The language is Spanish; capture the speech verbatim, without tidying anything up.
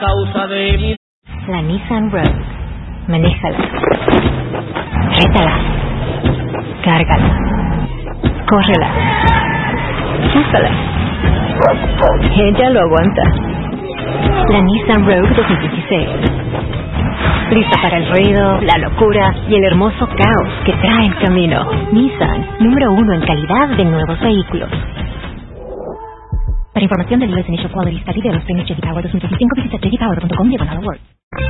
Causa de mi... La Nissan Rogue. Manéjala. Rétala. Cárgala. Córrela. Úsala. Ella lo aguanta. La Nissan Rogue dos mil dieciséis. Lista para el ruido, la locura y el hermoso caos que trae el camino. Nissan, número uno en calidad de nuevos vehículos. Para información de Dealers Initial Quality Study de los premios J D Power dos mil veinticinco, visita j d power punto com diagonal awards.